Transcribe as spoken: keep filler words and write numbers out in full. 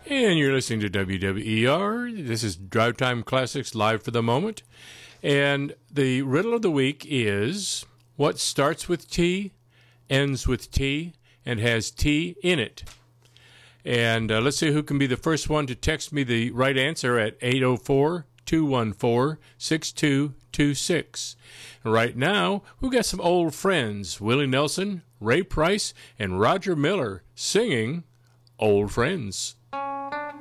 And you're listening to W W E R. This is Drive Time Classics live for the moment. And the riddle of the week is, what starts with T, ends with T, and has T in it? And uh, let's see who can be the first one to text me the right answer at eight oh four, two one four, six two two six. Right now, we've got some old friends, Willie Nelson, Ray Price, and Roger Miller singing Old Friends.